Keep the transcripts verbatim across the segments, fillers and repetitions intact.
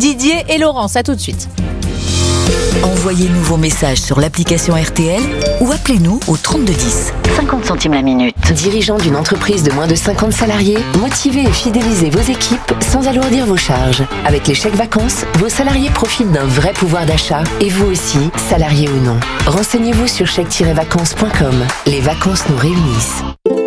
Didier et Laurence. À tout de suite. Envoyez-nous vos messages sur l'application R T L ou appelez-nous au trente-deux dix. cinquante centimes la minute. Dirigeant d'une entreprise de moins de cinquante salariés, motivez et fidélisez vos équipes sans alourdir vos charges. Avec les chèques vacances, vos salariés profitent d'un vrai pouvoir d'achat et vous aussi, salariés ou non. Renseignez-vous sur chèque tiret vacances point com. Les vacances nous réunissent.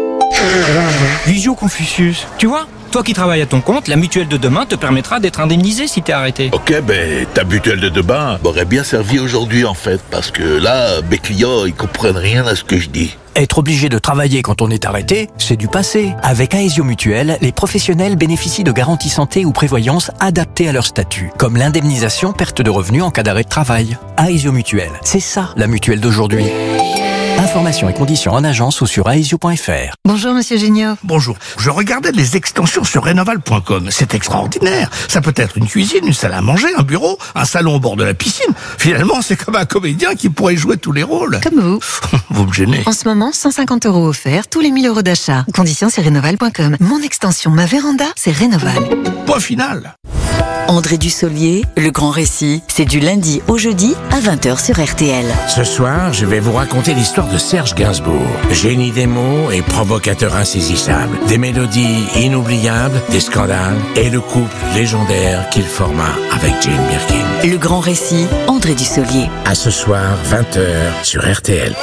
Visio Confucius, tu vois, toi qui travailles à ton compte, la mutuelle de demain te permettra d'être indemnisé si t'es arrêté. Ok, ben ta mutuelle de demain m'aurait bien servi aujourd'hui en fait, parce que là, mes clients, ils comprennent rien à ce que je dis. Être obligé de travailler quand on est arrêté, c'est du passé. Avec Aesio Mutuelle, les professionnels bénéficient de garanties santé ou prévoyance adaptées à leur statut, comme l'indemnisation perte de revenus en cas d'arrêt de travail. Aesio Mutuelle, c'est ça la mutuelle d'aujourd'hui. Informations et conditions en agence ou sur aesio point f r. Bonjour Monsieur Junior. Bonjour. Je regardais les extensions sur Rénoval point com. C'est extraordinaire. Ça peut être une cuisine, une salle à manger, un bureau, un salon au bord de la piscine. Finalement, c'est comme un comédien qui pourrait jouer tous les rôles. Comme vous. Vous me gênez. En ce moment, cent cinquante euros offerts, tous les mille euros d'achat. Conditions sur Rénoval point com. Mon extension, ma véranda, c'est Rénoval. Point final. André Dussolier, Le Grand Récit, c'est du lundi au jeudi à vingt heures sur R T L. Ce soir, je vais vous raconter l'histoire de Serge Gainsbourg. Génie des mots et provocateur insaisissable. Des mélodies inoubliables, des scandales et le couple légendaire qu'il forma avec Jane Birkin. Le Grand Récit, André Dussolier. À ce soir, vingt heures sur R T L.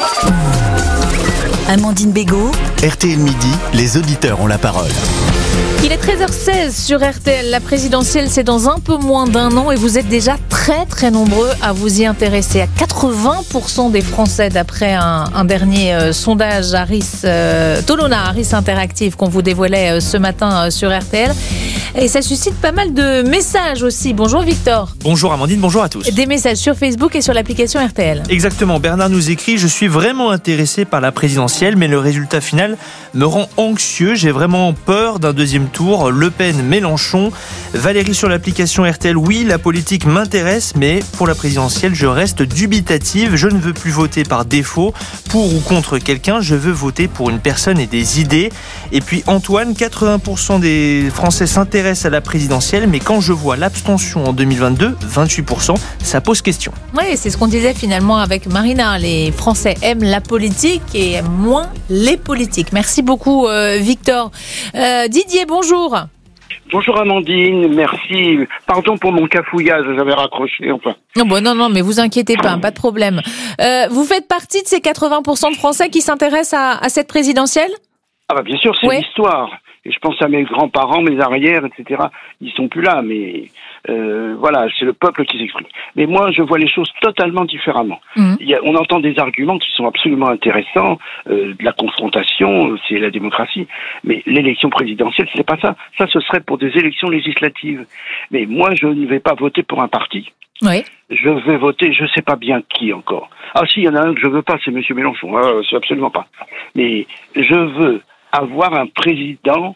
Amandine Bégaud. R T L Midi, les auditeurs ont la parole. Il est treize heures seize sur R T L. La présidentielle, c'est dans un peu moins d'un an et vous êtes déjà très très nombreux à vous y intéresser. À quatre-vingts pour cent des Français, d'après un, un dernier euh, sondage Harris, euh, Tolona Harris Interactive qu'on vous dévoilait euh, ce matin euh, sur R T L. Et ça suscite pas mal de messages aussi. Bonjour Victor. Bonjour Amandine, bonjour à tous. Des messages sur Facebook et sur l'application R T L. Exactement, Bernard nous écrit « Je suis vraiment intéressé par la présidentielle, mais le résultat final me rend anxieux. J'ai vraiment peur d'un deuxième tour. Le Pen, Mélenchon. » Valérie sur l'application R T L « Oui, la politique m'intéresse, mais pour la présidentielle, je reste dubitative. Je ne veux plus voter par défaut pour ou contre quelqu'un. Je veux voter pour une personne et des idées. » Et puis Antoine, quatre-vingts pour cent des Français s'intéressent à la présidentielle, mais quand je vois l'abstention en deux mille vingt-deux, vingt-huit pour cent, ça pose question. Oui, c'est ce qu'on disait finalement avec Marina. Les Français aiment la politique et aiment moins les politiques. Merci beaucoup euh, Victor. Euh, Didier, bonjour. Bonjour Amandine, merci. Pardon pour mon cafouillage, j'avais raccroché enfin. Non, bon, non, non, mais vous inquiétez pas, pas de problème. Euh, vous faites partie de ces quatre-vingts pour cent de Français qui s'intéressent à, à cette présidentielle ? Ah bah bien sûr, c'est oui. l'histoire. Et je pense à mes grands-parents, mes arrières, et cetera. Ils sont plus là, mais euh, voilà, c'est le peuple qui s'exprime. Mais moi, je vois les choses totalement différemment. Mmh. Il y a, on entend des arguments qui sont absolument intéressants, euh, de la confrontation, c'est la démocratie. Mais l'élection présidentielle, c'est pas ça. Ça, ce serait pour des élections législatives. Mais moi, je ne vais pas voter pour un parti. Oui. Je vais voter, je sais pas bien qui encore. Ah si, il y en a un que je veux pas, c'est Monsieur Mélenchon. Ah, c'est absolument pas. Mais je veux avoir un président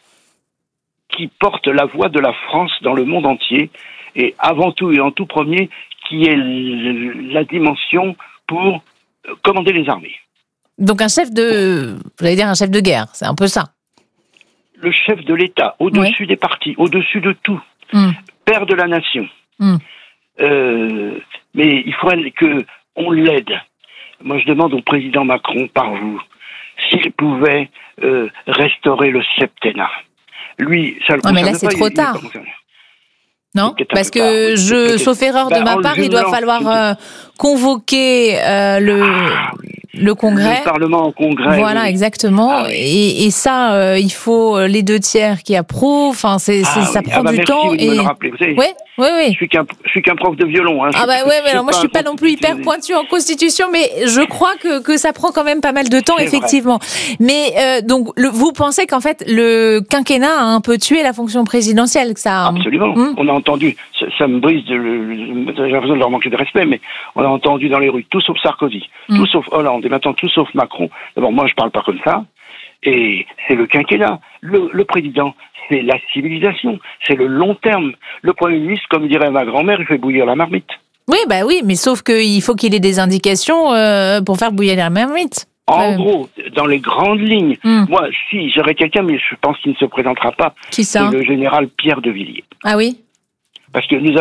qui porte la voix de la France dans le monde entier et avant tout et en tout premier qui ait la dimension pour commander les armées. Donc un chef de, vous allez dire un chef de guerre, c'est un peu ça. Le chef de l'État, au-dessus oui. des partis, au-dessus de tout, mm. père de la nation. Mm. Euh, mais il faudrait que on l'aide. Moi je demande au président Macron par vous s'il pouvait euh, restaurer le septennat. Lui, ça le concerne pas. Mais là, c'est pas, trop il, tard. Il non, parce que, je, sauf erreur de bah, ma part, il doit falloir euh, convoquer euh, le, le congrès. Le Parlement en congrès. Voilà, oui. exactement. Ah, oui. et, et ça, euh, il faut les deux tiers qui approuvent. Enfin, c'est, c'est, ah, ça oui. prend ah, bah, du merci, temps. Vous et... me le rappelez. Vous savez, oui, oui, oui. Je suis qu'un, je suis qu'un prof de violon. Hein. Ah bah je, ouais, mais alors moi je suis pas non plus hyper des... pointu en constitution, mais je crois que que ça prend quand même pas mal de temps, c'est effectivement. Vrai. Mais euh, donc, le, vous pensez qu'en fait le quinquennat a un peu tué la fonction présidentielle, que ça. Absolument. Hum on a entendu. Ça, ça me brise. De, le, j'ai l'impression de leur manquer de respect, mais on a entendu dans les rues tout sauf Sarkozy, hum. tout sauf Hollande, et maintenant tout sauf Macron. D'abord, moi je parle pas comme ça. Et c'est le quinquennat. Le, le président, c'est la civilisation, c'est le long terme. Le Premier ministre, comme dirait ma grand-mère, il fait bouillir la marmite. Oui, bah oui, mais sauf qu'il faut qu'il ait des indications euh, pour faire bouillir la marmite. En euh... gros, dans les grandes lignes, hum. moi, si j'aurais quelqu'un, mais je pense qu'il ne se présentera pas, qui ça? C'est le général Pierre de Villiers. Ah oui? Parce que nous